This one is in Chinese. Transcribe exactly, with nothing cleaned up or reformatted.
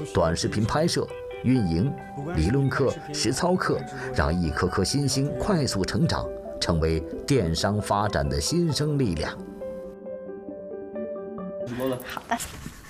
短视频拍摄、运营、理论课、实操课，让一颗颗新星快速成长，成为电商发展的新生力量。 好的。